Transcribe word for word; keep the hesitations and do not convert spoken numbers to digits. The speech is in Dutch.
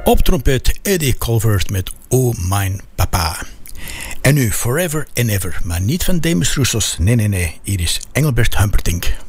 Op trompet Eddie Colvert met Oh Mein Papa. En nu Forever and Ever, maar niet van Demis Roussos. Nee, nee, nee, hier is Engelbert Humperdinck.